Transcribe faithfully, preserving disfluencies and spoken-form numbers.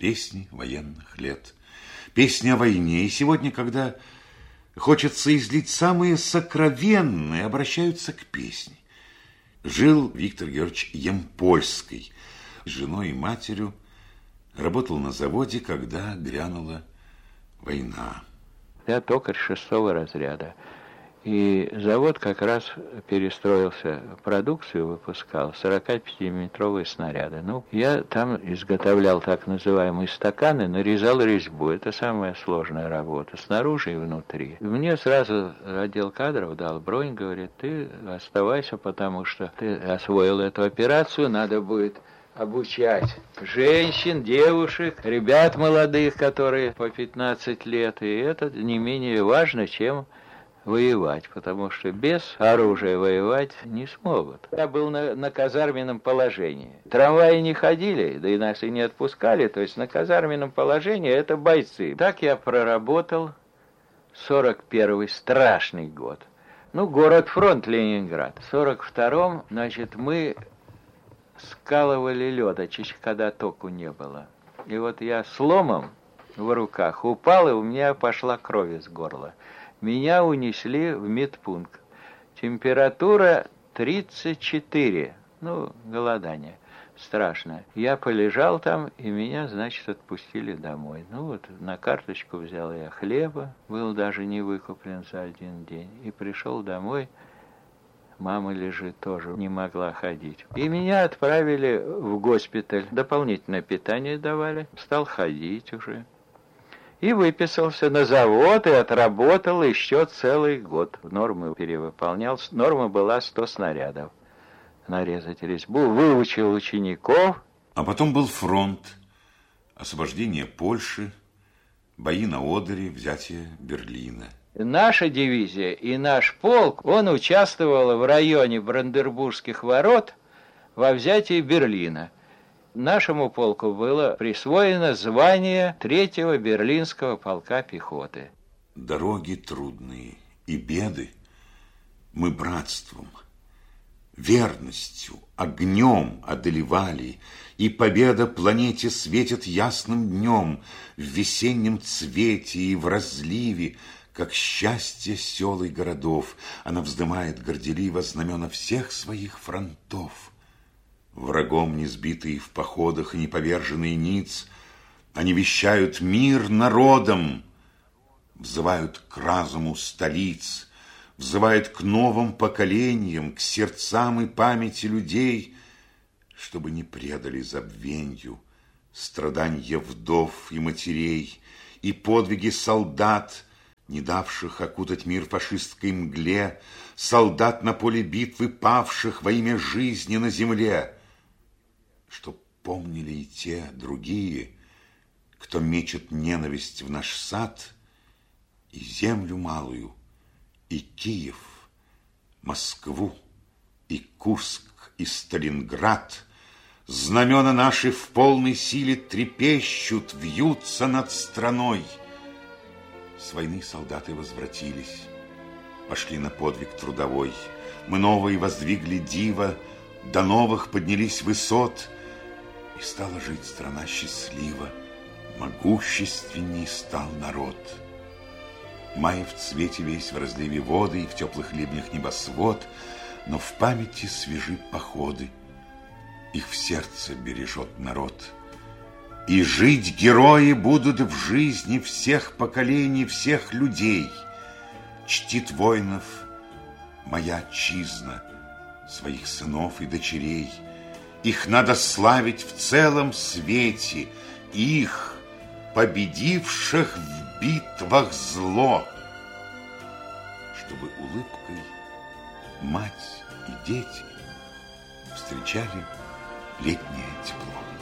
Песни военных лет. Песни о войне. И сегодня, когда хочется излить самые сокровенные, обращаются к песне. Жил Виктор Георгиевич Ямпольский с женой и матерью. Работал на заводе, когда грянула война. Я токарь шестого разряда. И завод как раз перестроился, продукцию выпускал, сорокапятимиллиметровые снаряды. Ну, я там изготовлял так называемые стаканы, нарезал резьбу. Это самая сложная работа, снаружи и внутри. Мне сразу отдел кадров дал бронь, говорит, ты оставайся, потому что ты освоил эту операцию, надо будет обучать женщин, девушек, ребят молодых, которые по пятнадцать лет. И это не менее важно, чем воевать, потому что без оружия воевать не смогут. Я был на, на казарменном положении. Трамваи не ходили, да и нас и не отпускали, то есть на казарменном положении это бойцы. Так я проработал сорок первый страшный год. Ну, город-фронт Ленинград. В сорок втором, значит, мы скалывали лед, а чуть когда току не было. И вот я с ломом в руках упал, и у меня пошла кровь из горла. Меня унесли в медпункт. Температура тридцать четыре. Ну, голодание страшное. Я полежал там, и меня, значит, отпустили домой. Ну вот, на карточку взял я хлеба. Был даже не выкуплен за один день. И пришел домой. Мама лежит тоже, не могла ходить. И меня отправили в госпиталь. Дополнительное питание давали. Стал ходить уже. И выписался на завод и отработал еще целый год. Нормы перевыполнял. Норма была сто снарядов. Нарезать резьбу. Выучил учеников. А потом был фронт. Освобождение Польши, бои на Одере, взятие Берлина. Наша дивизия и наш полк, он участвовал в районе Бранденбургских ворот во взятии Берлина. Нашему полку было присвоено звание третьего берлинского полка пехоты. Дороги трудные и беды мы братством, верностью, огнем одолевали, и победа планете светит ясным днем в весеннем цвете и в разливе, как счастье сел и городов. Она вздымает горделиво знамена всех своих фронтов. Врагом не сбитые в походах и не поверженные ниц, они вещают мир народам, взывают к разуму столиц, взывают к новым поколениям, к сердцам и памяти людей, чтобы не предали забвенью страданья вдов и матерей и подвиги солдат, не давших окутать мир фашистской мгле, солдат на поле битвы, павших во имя жизни на земле, чтоб помнили и те другие, кто мечет ненависть в наш сад, и землю малую, и Киев, Москву, и Курск, и Сталинград. Знамена наши в полной силе трепещут, вьются над страной. С войны солдаты возвратились, пошли на подвиг трудовой. Мы новые воздвигли диво, до новых поднялись высот, и стала жить страна счастливо, могущественней стал народ. Май в цвете весь в разливе воды и в теплых ливнях небосвод, но в памяти свежи походы, их в сердце бережет народ. И жить герои будут в жизни всех поколений, всех людей. Чтит воинов моя отчизна, своих сынов и дочерей. Их надо славить в целом свете, их, победивших в битвах зло, чтобы улыбкой мать и дети встречали летнее тепло.